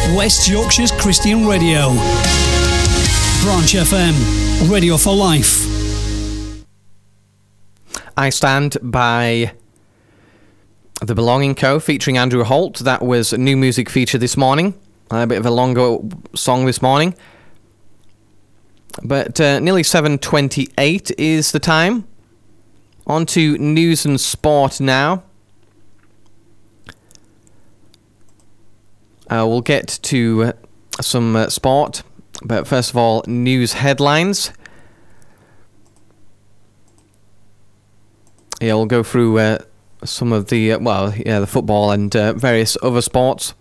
West Yorkshire's Christian Radio. Branch FM, radio for life. I Stand by The Belonging Co. featuring Andrew Holt. That was a new music feature this morning. A bit of a longer song this morning. But nearly 7:28 is the time. On to news and sport now. We'll get to some sport. But first of all, news headlines. Yeah, we'll go through some of the, the football and various other sports.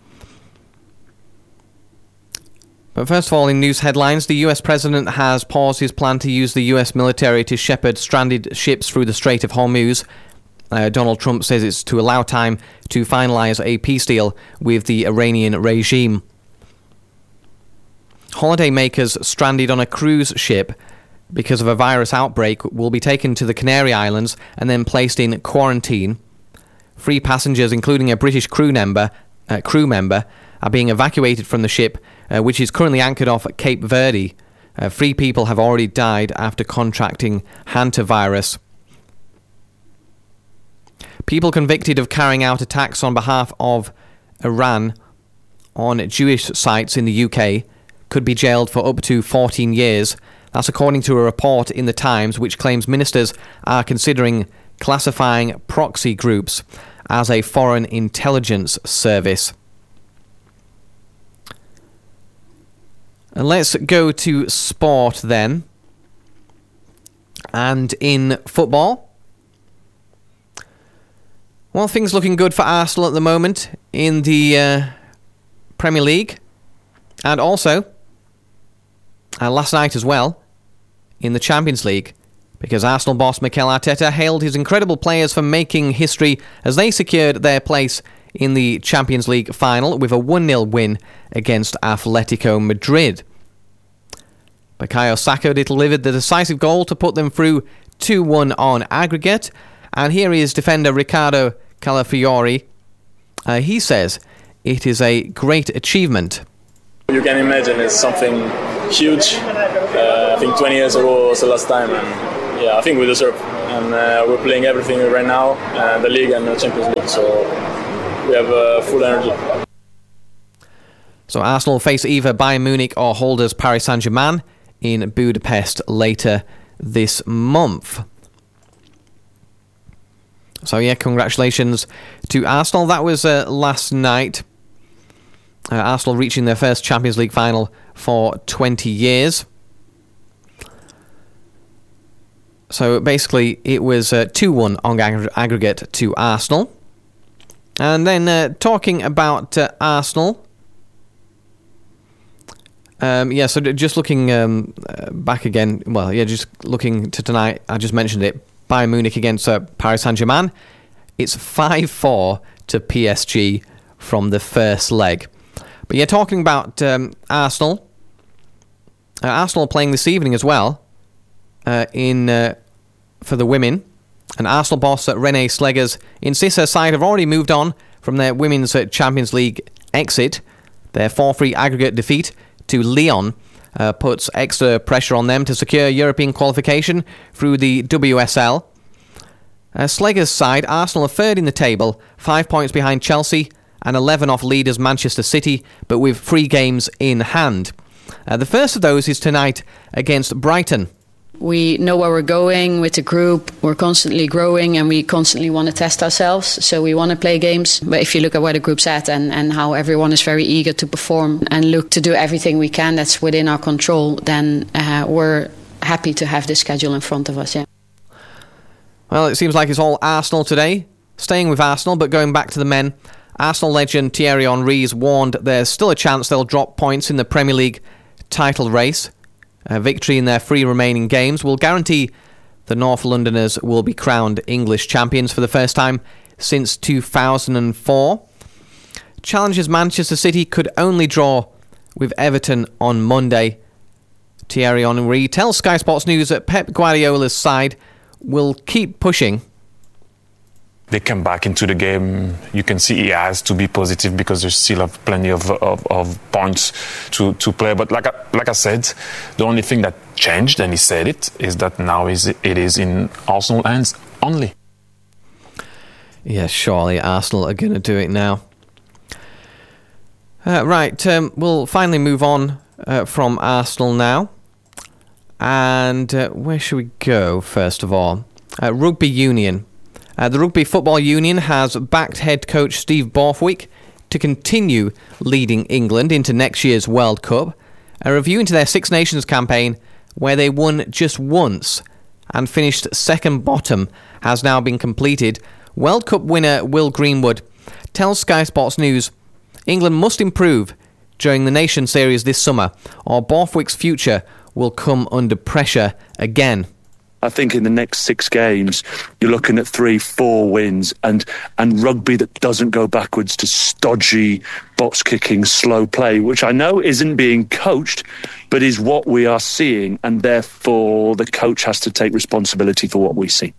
But first of all, in news headlines, the US president has paused his plan to use the US military to shepherd stranded ships through the Strait of Hormuz. Donald Trump says it's to allow time to finalise a peace deal with the Iranian regime. Holidaymakers stranded on a cruise ship because of a virus outbreak will be taken to the Canary Islands and then placed in quarantine. 3 passengers, including a British crew member, are being evacuated from the ship, which is currently anchored off Cape Verde. 3 people have already died after contracting hantavirus. People convicted of carrying out attacks on behalf of Iran on Jewish sites in the UK could be jailed for up to 14 years. That's according to a report in The Times, which claims ministers are considering classifying proxy groups as a foreign intelligence service. And let's go to sport then. And in football, well, things looking good for Arsenal at the moment in the Premier League. And also, last night as well, in the Champions League, because Arsenal boss Mikel Arteta hailed his incredible players for making history as they secured their place in the Champions League final with a 1-0 win against Atletico Madrid. Bukayo Saka delivered the decisive goal to put them through 2-1 on aggregate, and here is defender Ricardo Calafiori. He says it is a great achievement. You can imagine it's something huge. I think 20 years ago was the last time, and I think we deserve. And we're playing everything right now, the league and the Champions League, so we have full energy. So Arsenal face either Bayern Munich or holders Paris Saint-Germain in Budapest later this month. So congratulations to Arsenal. That was last night. Arsenal reaching their first Champions League final for 20 years. So basically it was 2-1 on aggregate to Arsenal. And then talking about Arsenal. So just looking back again. Just looking to tonight. I just mentioned it. Bayern Munich against Paris Saint-Germain. It's 5-4 to PSG from the first leg. But talking about Arsenal. Arsenal are playing this evening as well for the women. And Arsenal boss René Slegers insists her side have already moved on from their Women's Champions League exit. Their 4-3 aggregate defeat to Lyon puts extra pressure on them to secure European qualification through the WSL. Slegers' side, Arsenal are third in the table, 5 points behind Chelsea and 11 off leaders Manchester City, but with 3 games in hand. The first of those is tonight against Brighton. We know where we're going with the group. We're constantly growing and we constantly want to test ourselves. So we want to play games. But if you look at where the group's at and how everyone is very eager to perform and look to do everything we can that's within our control, then we're happy to have this schedule in front of us. Well, it seems like it's all Arsenal today. Staying with Arsenal, but going back to the men. Arsenal legend Thierry Henry's warned there's still a chance they'll drop points in the Premier League title race. A victory in their 3 remaining games will guarantee the North Londoners will be crowned English champions for the first time since 2004. Challengers Manchester City could only draw with Everton on Monday. Thierry Henry tells Sky Sports News that Pep Guardiola's side will keep pushing they come back into the game. You can see he has to be positive because there's still plenty of points to play. But like I said, the only thing that changed, and he said it, is that now it is in Arsenal hands only. Yeah, surely Arsenal are going to do it now. Right, we'll finally move on from Arsenal now. And where should we go, first of all? Rugby Union. The Rugby Football Union has backed head coach Steve Borthwick to continue leading England into next year's World Cup. A review into their Six Nations campaign, where they won just once and finished second bottom, has now been completed. World Cup winner Will Greenwood tells Sky Sports News, England must improve during the Nation Series this summer, or Borthwick's future will come under pressure again. I think in the next 6 games, you're looking at 3-4 wins and rugby that doesn't go backwards to stodgy, box-kicking, slow play, which I know isn't being coached, but is what we are seeing, and therefore the coach has to take responsibility for what we see.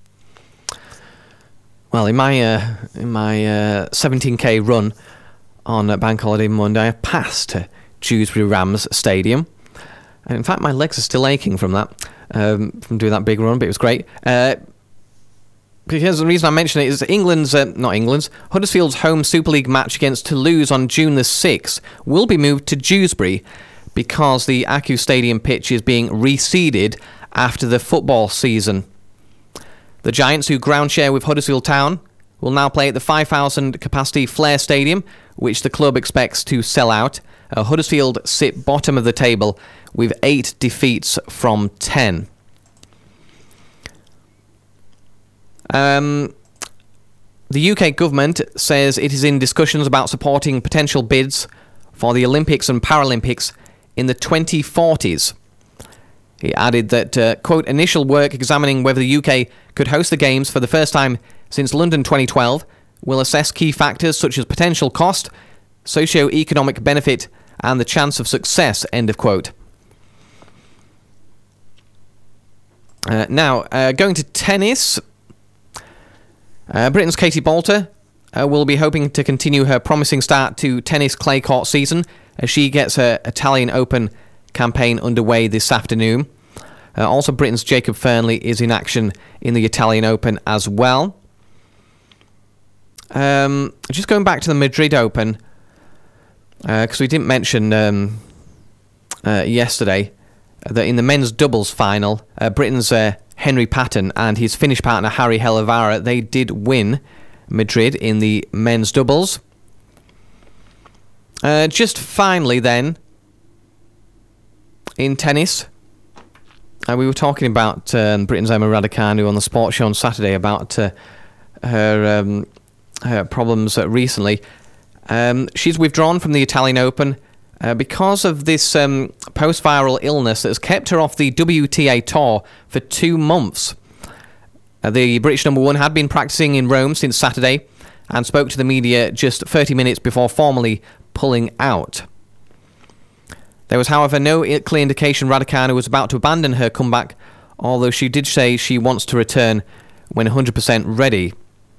Well, in my 17k run on Bank Holiday Monday, I passed Dewsbury Rams Stadium. And in fact, my legs are still aching from that. From doing that big run, but it was great. Because the reason I mention it is Huddersfield's home Super League match against Toulouse on June the 6th will be moved to Dewsbury because the Acu Stadium pitch is being reseeded after the football season. The Giants, who ground share with Huddersfield Town, will now play at the 5,000 capacity Flair Stadium, which the club expects to sell out. Huddersfield sit bottom of the table with 8 defeats from 10. The UK government says it is in discussions about supporting potential bids for the Olympics and Paralympics in the 2040s. He added that, quote, initial work examining whether the UK could host the Games for the first time since London 2012 will assess key factors such as potential cost, socio-economic benefit, and the chance of success, end of quote. Now, going to tennis, Britain's Katie Boulter will be hoping to continue her promising start to tennis clay court season as she gets her Italian Open campaign underway this afternoon. Also, Britain's Jacob Fernley is in action in the Italian Open as well. Just going back to the Madrid Open, because we didn't mention yesterday that in the men's doubles final, Britain's Henry Patton and his Finnish partner Harri Hellevaara, they did win Madrid in the men's doubles. Just finally then, in tennis, we were talking about Britain's Emma Raducanu on the sports show on Saturday about her problems recently. She's withdrawn from the Italian Open because of this post-viral illness that has kept her off the WTA Tour for 2 months. The British number one had been practicing in Rome since Saturday and spoke to the media just 30 minutes before formally pulling out. There was, however, no clear indication Raducanu was about to abandon her comeback, although she did say she wants to return when 100% ready.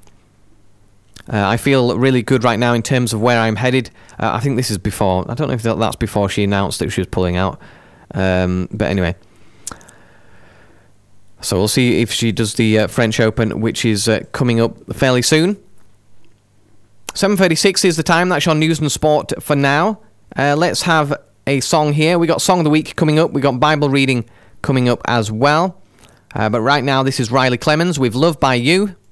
I feel really good right now in terms of where I'm headed. I think this is before. I don't know if that's before she announced that she was pulling out. But anyway. So we'll see if she does the French Open, which is coming up fairly soon. 7:36 is the time. That's your news and sport for now. Let's have a song here. We got Song of the Week coming up. We got Bible reading coming up as well. But right now, this is Riley Clemens with Love by You.